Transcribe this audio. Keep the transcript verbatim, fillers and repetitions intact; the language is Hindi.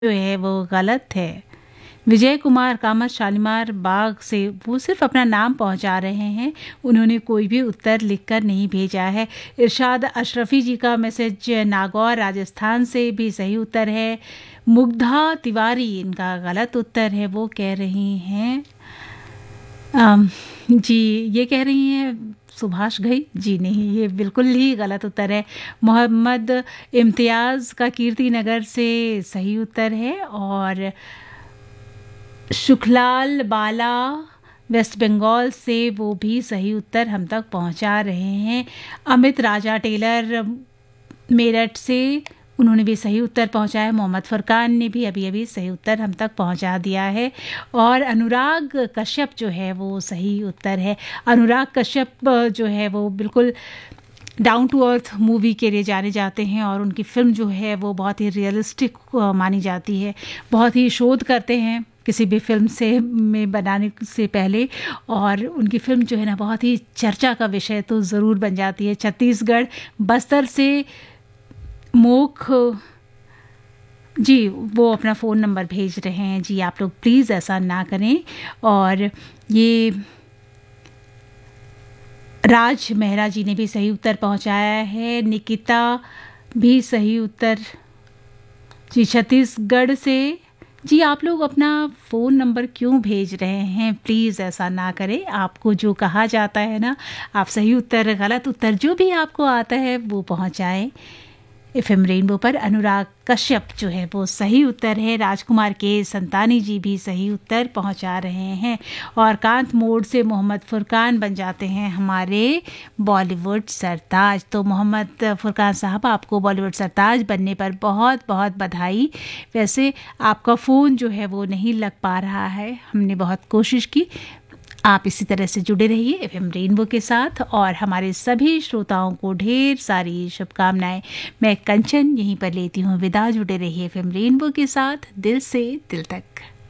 जो है वो गलत है। विजय कुमार कामत शालीमार बाग से वो सिर्फ अपना नाम पहुंचा रहे हैं, उन्होंने कोई भी उत्तर लिखकर नहीं भेजा है। इरशाद अशरफी जी का मैसेज नागौर राजस्थान से भी सही उत्तर है। मुग्धा तिवारी इनका गलत उत्तर है, वो कह रही हैं आम, जी ये कह रही हैं सुभाष घई, जी नहीं, ये बिल्कुल ही गलत उत्तर है। मोहम्मद इम्तियाज़ का कीर्ति नगर से सही उत्तर है। और शुक्लाल बाला वेस्ट बंगाल से वो भी सही उत्तर हम तक पहुंचा रहे हैं। अमित राजा टेलर मेरठ से, उन्होंने भी सही उत्तर पहुंचाया। मोहम्मद फुरकान ने भी अभी अभी सही उत्तर हम तक पहुंचा दिया है। और अनुराग कश्यप जो है वो सही उत्तर है। अनुराग कश्यप जो है वो बिल्कुल डाउन टू अर्थ मूवी के लिए जाने जाते हैं और उनकी फ़िल्म जो है वो बहुत ही रियलिस्टिक मानी जाती है। बहुत ही शोध करते हैं किसी भी फिल्म से में बनाने से पहले, और उनकी फ़िल्म जो है ना बहुत ही चर्चा का विषय तो ज़रूर बन जाती है। छत्तीसगढ़ बस्तर से मोख जी वो अपना फ़ोन नंबर भेज रहे हैं। जी आप लोग प्लीज़ ऐसा ना करें। और ये राज मेहरा जी ने भी सही उत्तर पहुंचाया है। निकिता भी सही उत्तर, जी छत्तीसगढ़ से। जी आप लोग अपना फ़ोन नंबर क्यों भेज रहे हैं, प्लीज़ ऐसा ना करें। आपको जो कहा जाता है ना, आप सही उत्तर गलत उत्तर जो भी आपको आता है वो पहुंचाएं एफएम रेनबो पर। अनुराग कश्यप जो है वो सही उत्तर है। राजकुमार के संतानी जी भी सही उत्तर पहुंचा रहे हैं। और कांत मोड़ से मोहम्मद फुरकान बन जाते हैं हमारे बॉलीवुड सरताज। तो मोहम्मद फुरकान साहब, आपको बॉलीवुड सरताज बनने पर बहुत बहुत बधाई। वैसे आपका फ़ोन जो है वो नहीं लग पा रहा है, हमने बहुत कोशिश की। आप इसी तरह से जुड़े रहिए एफएम रेनबो के साथ, और हमारे सभी श्रोताओं को ढेर सारी शुभकामनाएं। मैं कंचन यहीं पर लेती हूँ विदा। जुड़े रहिए एफएम रेनबो के साथ, दिल से दिल तक।